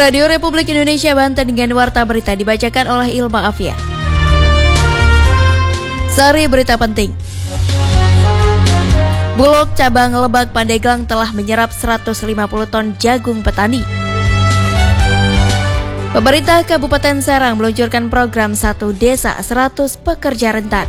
Radio Republik Indonesia Banten dengan warta berita dibacakan oleh Ilma Afia. Sari berita penting. Bulog cabang Lebak Pandeglang telah menyerap 150 ton jagung petani. Pemerintah Kabupaten Serang meluncurkan program 1 Desa 100 Pekerja Rentan.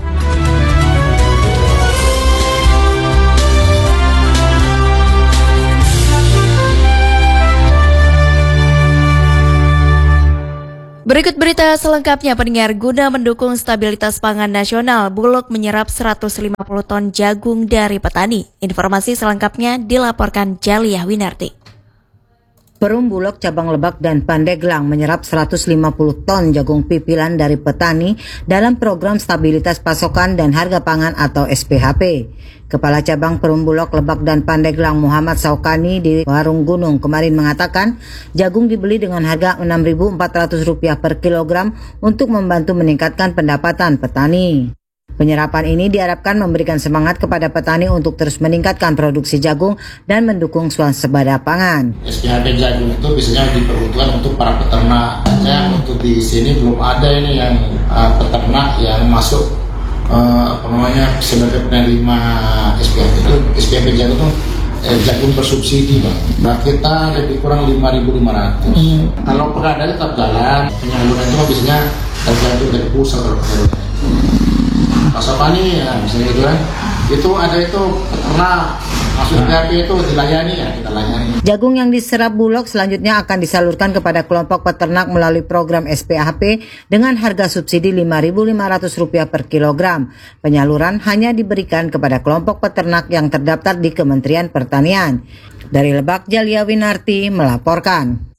Berikut berita selengkapnya pendengar. Guna mendukung stabilitas pangan nasional, Bulog menyerap 150 ton jagung dari petani. Informasi selengkapnya dilaporkan Jaliyah Winarti. Perum Bulog cabang Lebak dan Pandeglang menyerap 150 ton jagung pipilan dari petani dalam program stabilitas pasokan dan harga pangan atau SPHP. Kepala Cabang Perum Bulog Lebak dan Pandeglang Muhammad Saukani di Warung Gunung kemarin mengatakan jagung dibeli dengan harga Rp6.400 per kilogram untuk membantu meningkatkan pendapatan petani. Penyerapan ini diharapkan memberikan semangat kepada petani untuk terus meningkatkan produksi jagung dan mendukung swasembada pangan. SPHP jagung itu biasanya diperuntukkan untuk para peternak. Untuk di sini belum ada ini yang peternak yang masuk sebagai penerima SPHP. Itu SPHP jagung itu jagung bersubsidi, Bang. Nah, kita lebih kurang 5.500. Kalau pengadaan tetap jalan, penyaluran itu biasanya tergantung dari pusat atau pasokannya ya, misalnya gitu kan. Itu ada itu peternak masuk SPHP itu dilayani ya, kita layani. Jagung yang diserap Bulog selanjutnya akan disalurkan kepada kelompok peternak melalui program SPHP dengan harga subsidi Rp5.500 per kilogram. Penyaluran hanya diberikan kepada kelompok peternak yang terdaftar di Kementerian Pertanian. Dari Lebak, Jaliyah Winarti melaporkan.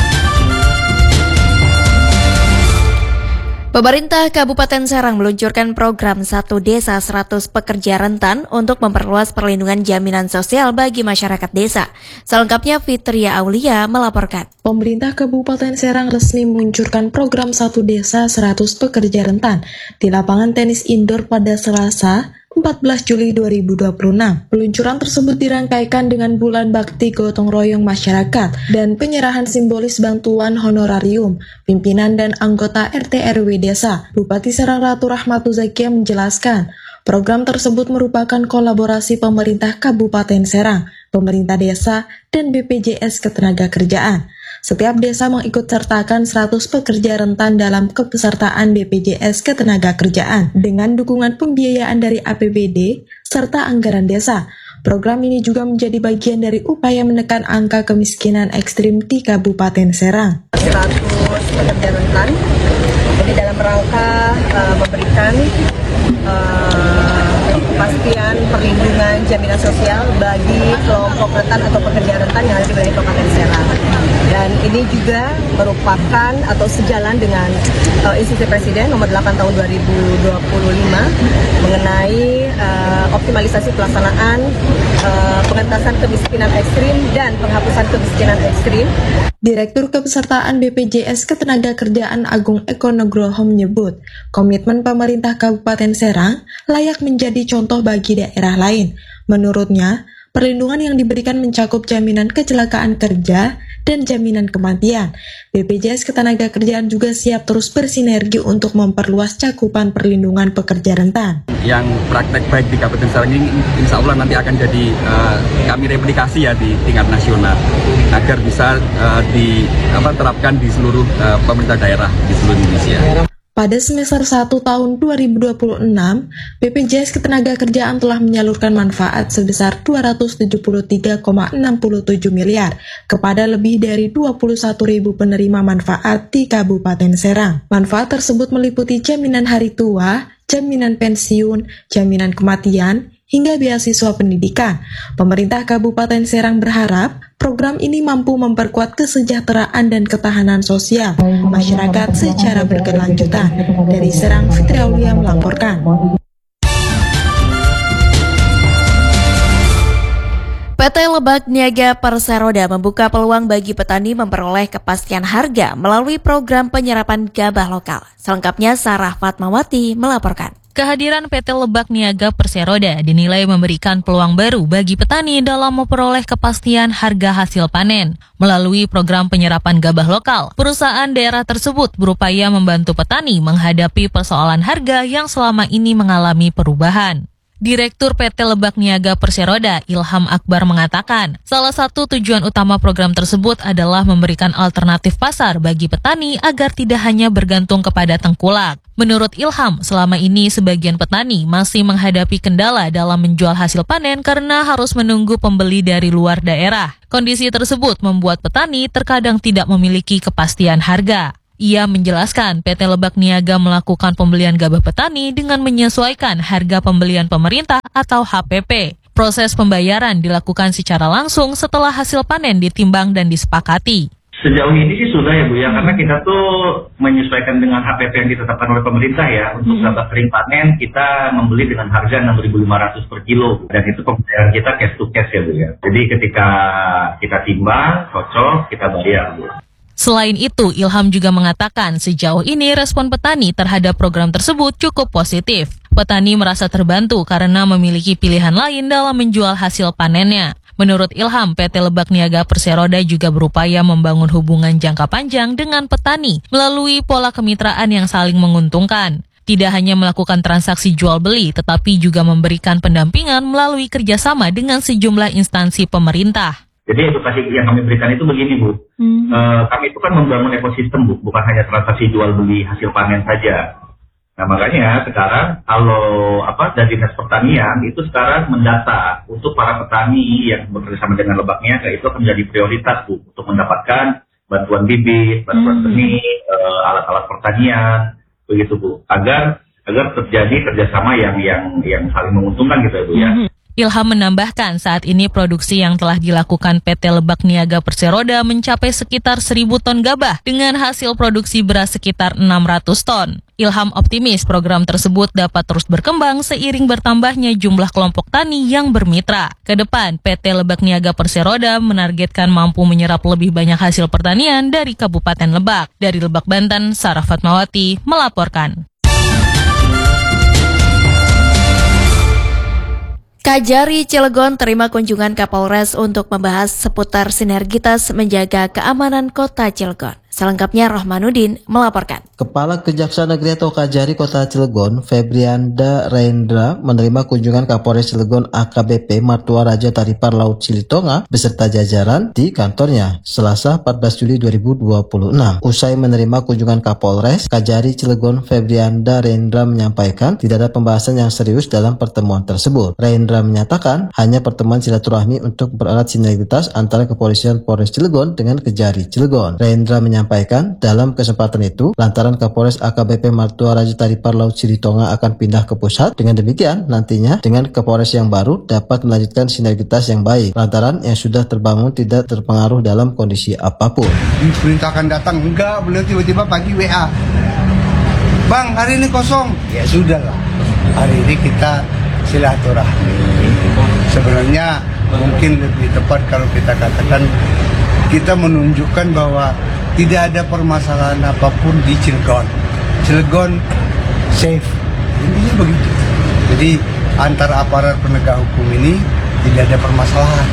Pemerintah Kabupaten Serang meluncurkan program 1 Desa 100 Pekerja Rentan untuk memperluas perlindungan jaminan sosial bagi masyarakat desa. Selengkapnya Fitria Aulia melaporkan. Pemerintah Kabupaten Serang resmi meluncurkan program 1 Desa 100 Pekerja Rentan di lapangan tenis indoor pada Selasa 14 Juli 2026. Peluncuran tersebut dirangkaikan dengan bulan bakti gotong royong masyarakat dan penyerahan simbolis bantuan honorarium pimpinan dan anggota RT RW desa. Bupati Serang Ratu Rahmatu Zakia menjelaskan, program tersebut merupakan kolaborasi pemerintah Kabupaten Serang, pemerintah desa, dan BPJS Ketenagakerjaan. Setiap desa mengikutsertakan 100 pekerja rentan dalam kepesertaan BPJS Ketenagakerjaan dengan dukungan pembiayaan dari APBD serta anggaran desa. Program ini juga menjadi bagian dari upaya menekan angka kemiskinan ekstrim di Kabupaten Serang. 100 pekerja rentan, jadi dalam rangka memberikan kepastian perlindungan jaminan sosial bagi kelompok rentan atau pekerja rentan yang ada di wilayah Kabupaten Serang. Dan ini juga merupakan atau sejalan dengan Instruksi Presiden nomor 8 tahun 2025 mengenai optimalisasi pelaksanaan pengentasan kemiskinan ekstrim dan penghapusan kemiskinan ekstrim. Direktur Kepesertaan BPJS Ketenagakerjaan Agung Eko Nugroho menyebut, komitmen pemerintah Kabupaten Serang layak menjadi contoh bagi daerah lain. Menurutnya, perlindungan yang diberikan mencakup jaminan kecelakaan kerja dan jaminan kematian. BPJS Ketenagakerjaan juga siap terus bersinergi untuk memperluas cakupan perlindungan pekerja rentan. Yang praktek baik di Kabupaten Serang ini insya Allah nanti akan jadi kami replikasi ya di tingkat nasional agar bisa diterapkan di seluruh pemerintah daerah di seluruh Indonesia. Pada semester 1 tahun 2026, BPJS Ketenagakerjaan telah menyalurkan manfaat sebesar 273,67 miliar kepada lebih dari 21.000 penerima manfaat di Kabupaten Serang. Manfaat tersebut meliputi jaminan hari tua, jaminan pensiun, jaminan kematian, hingga beasiswa pendidikan. Pemerintah Kabupaten Serang berharap program ini mampu memperkuat kesejahteraan dan ketahanan sosial masyarakat secara berkelanjutan. Dari Serang, Fitria Aulia melaporkan. PT Lebak Niaga Perseroda membuka peluang bagi petani memperoleh kepastian harga melalui program penyerapan gabah lokal. Selengkapnya Sarah Fatmawati melaporkan. Kehadiran PT Lebak Niaga Perseroda dinilai memberikan peluang baru bagi petani dalam memperoleh kepastian harga hasil panen. Melalui program penyerapan gabah lokal, perusahaan daerah tersebut berupaya membantu petani menghadapi persoalan harga yang selama ini mengalami perubahan. Direktur PT Lebak Niaga Perseroda, Ilham Akbar mengatakan, salah satu tujuan utama program tersebut adalah memberikan alternatif pasar bagi petani agar tidak hanya bergantung kepada tengkulak. Menurut Ilham, selama ini sebagian petani masih menghadapi kendala dalam menjual hasil panen karena harus menunggu pembeli dari luar daerah. Kondisi tersebut membuat petani terkadang tidak memiliki kepastian harga. Ia menjelaskan PT Lebak Niaga melakukan pembelian gabah petani dengan menyesuaikan harga pembelian pemerintah atau HPP. Proses pembayaran dilakukan secara langsung setelah hasil panen ditimbang dan disepakati. Sejauh ini sih sudah ya Bu ya, karena kita tuh menyesuaikan dengan HPP yang ditetapkan oleh pemerintah ya. Untuk gabah kering panen kita membeli dengan harga 6.500 per kilo dan itu pembayaran kita cash to cash ya Bu ya. Jadi ketika kita timbang, cocok, kita bayar Bu. Selain itu, Ilham juga mengatakan sejauh ini respon petani terhadap program tersebut cukup positif. Petani merasa terbantu karena memiliki pilihan lain dalam menjual hasil panennya. Menurut Ilham, PT Lebak Niaga Perseroda juga berupaya membangun hubungan jangka panjang dengan petani melalui pola kemitraan yang saling menguntungkan. Tidak hanya melakukan transaksi jual-beli, tetapi juga memberikan pendampingan melalui kerjasama dengan sejumlah instansi pemerintah. Jadi edukasi yang kami berikan itu begini Bu, kami itu kan membangun ekosistem Bu, bukan hanya transaksi jual-beli hasil panen saja. Nah makanya sekarang kalau dari Dinas Pertanian itu sekarang mendata untuk para petani yang bekerjasama dengan Lebak Niaga itu akan menjadi prioritas Bu untuk mendapatkan bantuan bibit, bantuan benih, alat-alat pertanian begitu Bu, agar terjadi kerjasama yang saling menguntungkan gitu ya Bu ya. Ilham menambahkan saat ini produksi yang telah dilakukan PT Lebak Niaga Perseroda mencapai sekitar 1.000 ton gabah dengan hasil produksi beras sekitar 600 ton. Ilham optimis program tersebut dapat terus berkembang seiring bertambahnya jumlah kelompok tani yang bermitra. Kedepan, PT Lebak Niaga Perseroda menargetkan mampu menyerap lebih banyak hasil pertanian dari Kabupaten Lebak. Dari Lebak, Banten, Sarah Fatmawati melaporkan. Kajari Cilegon terima kunjungan Kapolres untuk membahas seputar sinergitas menjaga keamanan kota Cilegon. Selengkapnya Rohmanuddin melaporkan. Kepala Kejaksaan Negeri atau Kajari Kota Cilegon, Febrianda Rendra, menerima kunjungan Kapolres Cilegon AKBP Martua Raja Taripar Laut Silitonga beserta jajaran di kantornya Selasa 14 Juli 2026. Usai menerima kunjungan Kapolres, Kajari Cilegon Febrianda Rendra menyampaikan tidak ada pembahasan yang serius dalam pertemuan tersebut. Rendra menyatakan hanya pertemuan silaturahmi untuk mempererat sinergitas antara Kepolisian Polres Cilegon dengan Kejari Cilegon. Rendra menyampaikan dalam kesempatan itu, lantaran Kapolres AKBP Martua Raja Taripar Laut Silitonga akan pindah ke pusat, dengan demikian nantinya dengan Kapolres yang baru dapat melanjutkan sinergitas yang baik, lantaran yang sudah terbangun tidak terpengaruh dalam kondisi apapun. Diperintahkan datang, enggak, beliau tiba-tiba pagi WA, Bang hari ini kosong, ya sudahlah, hari ini kita silaturahmi. Sebenarnya mungkin lebih tepat kalau kita katakan kita menunjukkan bahwa tidak ada permasalahan apapun di Cilegon. Cilegon safe. Intinya begitu. Jadi antara aparat penegak hukum ini tidak ada permasalahan.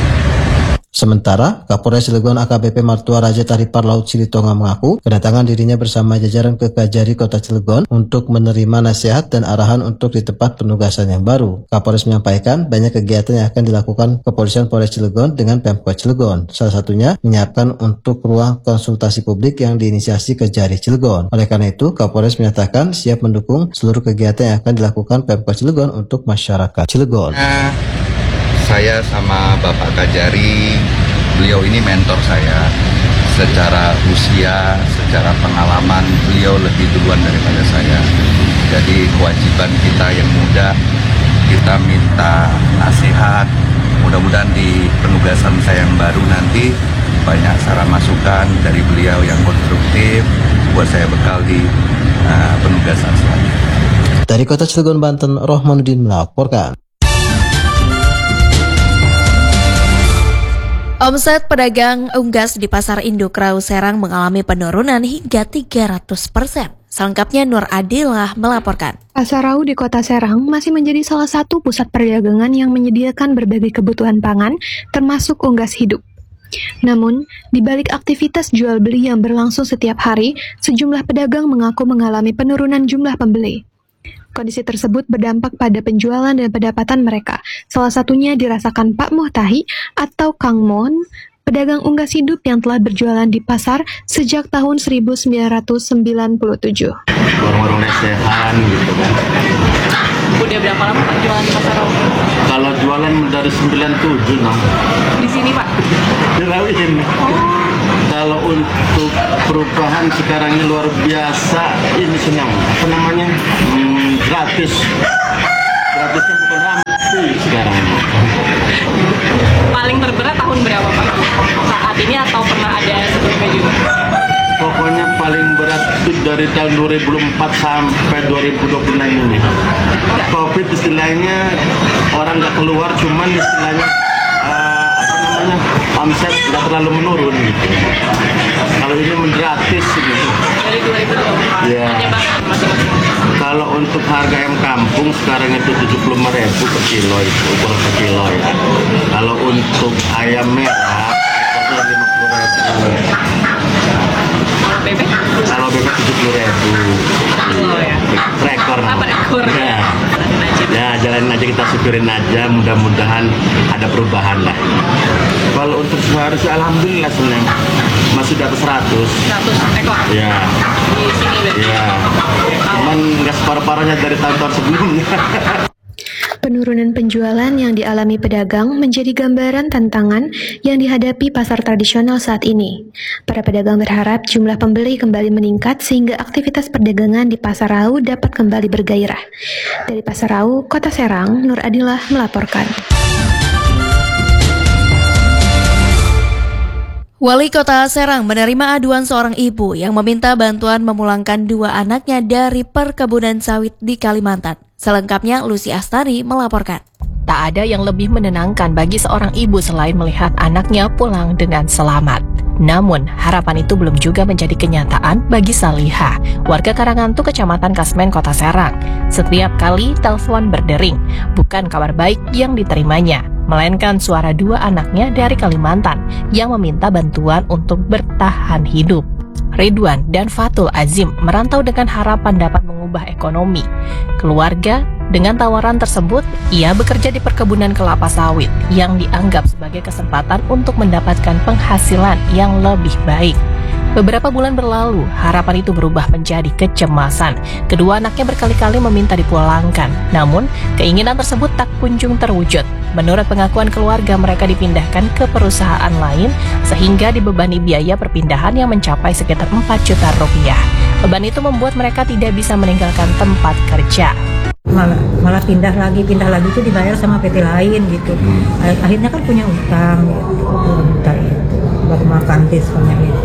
Sementara, Kapolres Cilegon AKBP Martua Raja Taripar Laut Silitonga mengaku kedatangan dirinya bersama jajaran ke Kajari Kota Cilegon untuk menerima nasihat dan arahan untuk di tempat penugasan yang baru. Kapolres menyampaikan banyak kegiatan yang akan dilakukan Kepolisian Polres Cilegon dengan Pemkot Cilegon. Salah satunya menyiapkan untuk ruang konsultasi publik yang diinisiasi Kejari Cilegon. Oleh karena itu, Kapolres menyatakan siap mendukung seluruh kegiatan yang akan dilakukan Pemkot Cilegon untuk masyarakat Cilegon. Saya sama Bapak Kajari, beliau ini mentor saya. Secara usia, secara pengalaman, beliau lebih duluan daripada saya. Jadi kewajiban kita yang muda, kita minta nasihat. Mudah-mudahan di penugasan saya yang baru nanti banyak saran masukan dari beliau yang konstruktif buat saya bekal di penugasan selanjutnya. Dari Kota Cilegon, Banten, Rohmanuddin melaporkan. Omset pedagang unggas di Pasar Induk Rau Serang mengalami penurunan hingga 300%. Selengkapnya Nur Adilah melaporkan. Pasar Rau di Kota Serang masih menjadi salah satu pusat perdagangan yang menyediakan berbagai kebutuhan pangan, termasuk unggas hidup. Namun, di balik aktivitas jual beli yang berlangsung setiap hari, sejumlah pedagang mengaku mengalami penurunan jumlah pembeli. Kondisi tersebut berdampak pada penjualan dan pendapatan mereka. Salah satunya dirasakan Pak Muhtahi atau Kang Mon, pedagang unggas hidup yang telah berjualan di pasar sejak tahun 1997. Warung-warung lesehan gitu kan. Udah berapa lama Pak jualan di pasar Rau? Kalau jualan dari 97 nah. Di sini Pak? Di Rau ini. Kalau untuk perubahan sekarang ini luar biasa, ini senang. Apa namanya? Gratis. Gratisnya bukan ramai sekarang ini. Paling terberat tahun berapa Pak? Saat ini atau pernah ada sebelumnya juga? Pokoknya paling berat itu dari tahun 2004 sampai 2026 ini. Covid istilahnya orang nggak keluar, cuman istilahnya omset nggak terlalu menurun gitu. Kalau ini gratis gitu. Dari 2024. Ya. Kalau untuk harga ayam kampung sekarang itu 75.000 per kilo itu, ukuran per kilo ya. Kalau untuk ayam merah itu 50.000. Bebek? Kalau bebek 70.000. Ya. Rekor. Apa rekor? Ya. Ya, jalanin aja, kita syukurin aja, mudah-mudahan ada perubahan lah. Kalau untuk seharusnya alhamdulillah senang. Masih di atas 100. 100 ekor? Ya. Di sini berarti? Ya. Cuman nggak separah-parahnya dari tahun-tahun sebelumnya. Penurunan penjualan yang dialami pedagang menjadi gambaran tantangan yang dihadapi pasar tradisional saat ini. Para pedagang berharap jumlah pembeli kembali meningkat sehingga aktivitas perdagangan di Pasar Rau dapat kembali bergairah. Dari Pasar Rau, Kota Serang, Nur Adilah melaporkan. Wali Kota Serang menerima aduan seorang ibu yang meminta bantuan memulangkan 2 anaknya dari perkebunan sawit di Kalimantan. Selengkapnya Lucy Astari melaporkan. Tak ada yang lebih menenangkan bagi seorang ibu selain melihat anaknya pulang dengan selamat. Namun, harapan itu belum juga menjadi kenyataan bagi Salihah, warga Karangantu, Kecamatan Kasmen, Kota Serang. Setiap kali telepon berdering, bukan kabar baik yang diterimanya, melainkan suara 2 anaknya dari Kalimantan yang meminta bantuan untuk bertahan hidup. Ridwan dan Fatul Azim merantau dengan harapan dapat mengubah ekonomi keluarga. Dengan tawaran tersebut, ia bekerja di perkebunan kelapa sawit yang dianggap sebagai kesempatan untuk mendapatkan penghasilan yang lebih baik. Beberapa bulan berlalu, harapan itu berubah menjadi kecemasan. Kedua anaknya berkali-kali meminta dipulangkan, namun keinginan tersebut tak kunjung terwujud. Menurut pengakuan keluarga, mereka dipindahkan ke perusahaan lain sehingga dibebani biaya perpindahan yang mencapai sekitar 4 juta rupiah. Beban itu membuat mereka tidak bisa meninggalkan tempat kerja. Malah pindah lagi itu dibayar sama PT lain gitu. Akhirnya kan punya utang gitu, utang itu baru makan tisnya itu.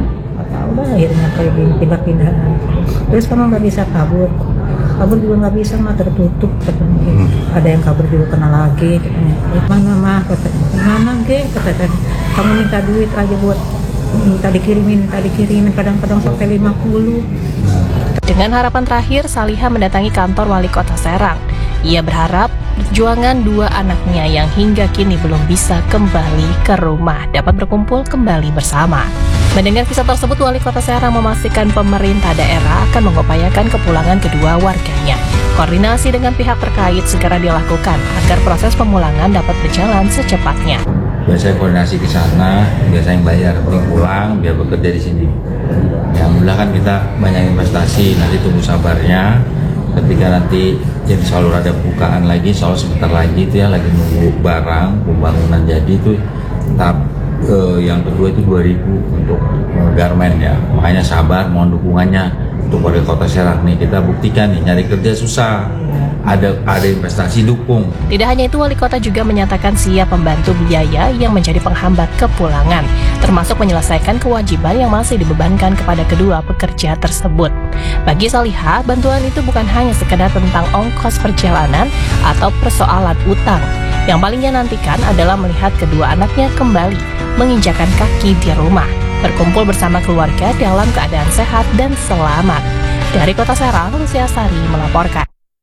Udah akhirnya kayak gini pindah-pindah. Terus kamu nggak bisa kabur juga nggak bisa, mah tertutup katanya. Ada yang kabur juga kena lagi katanya. Mana mah katanya, mana ge katanya. Kamu minta duit aja buat minta dikirimin kadang-kadang sampai 50. Dengan harapan terakhir, Salihah mendatangi kantor Wali Kota Serang. Ia berharap perjuangan 2 anaknya yang hingga kini belum bisa kembali ke rumah dapat berkumpul kembali bersama. Mendengar kisah tersebut, Wali Kota Serang memastikan pemerintah daerah akan mengupayakan kepulangan kedua warganya. Koordinasi dengan pihak terkait segera dilakukan agar proses pemulangan dapat berjalan secepatnya. Biasanya koordinasi ke sana, biasanya bayar, penting pulang, biar bekerja di sini. Ya, alhamdulillah kan kita banyak investasi, nanti tunggu sabarnya. Ketika nanti jadi selalu ada bukaan lagi, soal sebentar lagi itu ya lagi nunggu barang pembangunan jadi itu tahap yang kedua itu 2000 untuk garmen ya. Makanya sabar, mohon dukungannya untuk warga Kota Serang nih. Kita buktikan nih nyari kerja susah. Ada investasi dukung. Tidak hanya itu, Wali Kota juga menyatakan siap membantu biaya yang menjadi penghambat kepulangan, termasuk menyelesaikan kewajiban yang masih dibebankan kepada kedua pekerja tersebut. Bagi Salihah, bantuan itu bukan hanya sekedar tentang ongkos perjalanan atau persoalan utang. Yang paling ia nantikan adalah melihat kedua anaknya kembali menginjakan kaki di rumah, berkumpul bersama keluarga dalam keadaan sehat dan selamat. Dari Kota Serang, Lucia Sari melaporkan.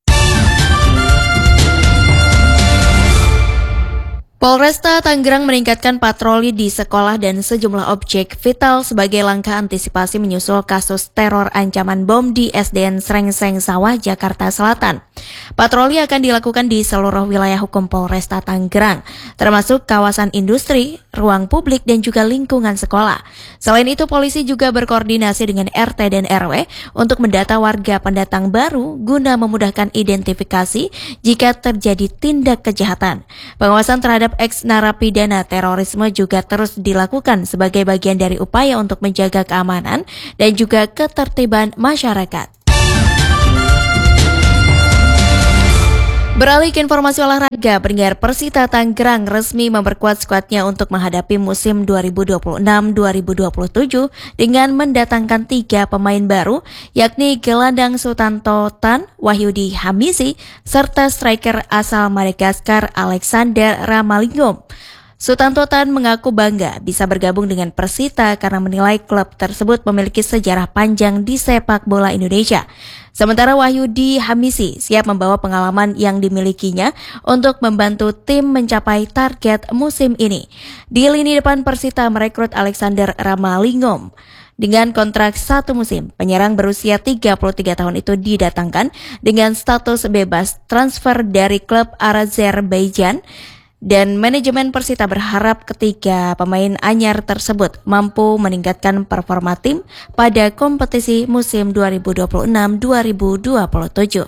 Polresta Tangerang meningkatkan patroli di sekolah dan sejumlah objek vital sebagai langkah antisipasi menyusul kasus teror ancaman bom di SDN Srengseng Sawah, Jakarta Selatan. Patroli akan dilakukan di seluruh wilayah hukum Polresta Tangerang, termasuk kawasan industri, ruang publik, dan juga lingkungan sekolah. Selain itu, polisi juga berkoordinasi dengan RT dan RW untuk mendata warga pendatang baru guna memudahkan identifikasi jika terjadi tindak kejahatan. Pengawasan terhadap ex-narapidana terorisme juga terus dilakukan sebagai bagian dari upaya untuk menjaga keamanan dan juga ketertiban masyarakat. Beralih ke informasi olahraga, pendengar, Persita Tangerang resmi memperkuat skuadnya untuk menghadapi musim 2026-2027 dengan mendatangkan 3 pemain baru, yakni gelandang Sutanto Tan, Wahyudi Hamisi, serta striker asal Madagaskar Alexander Ramalingom. Sutanto Tan mengaku bangga bisa bergabung dengan Persita karena menilai klub tersebut memiliki sejarah panjang di sepak bola Indonesia. Sementara Wahyudi Hamisi siap membawa pengalaman yang dimilikinya untuk membantu tim mencapai target musim ini. Di lini depan, Persita merekrut Alexander Ramalingom. Dengan kontrak 1 musim, penyerang berusia 33 tahun itu didatangkan dengan status bebas transfer dari klub Azerbaijan. Dan manajemen Persita berharap ketiga pemain anyar tersebut mampu meningkatkan performa tim pada kompetisi musim 2026-2027.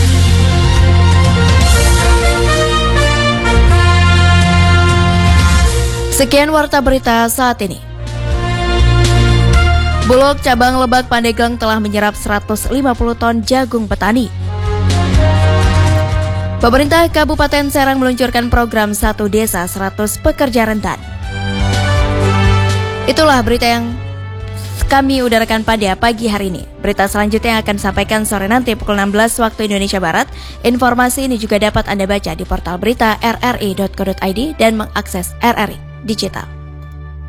Sekian warta berita saat ini. Bulog cabang Lebak Pandeglang telah menyerap 150 ton jagung petani. Pemerintah Kabupaten Serang meluncurkan program 1 Desa 100 Pekerja Rentan. Itulah berita yang kami udarakan pada pagi hari ini. Berita selanjutnya akan disampaikan sore nanti pukul 16 waktu Indonesia Barat. Informasi ini juga dapat Anda baca di portal berita rri.co.id dan mengakses RRI Digital.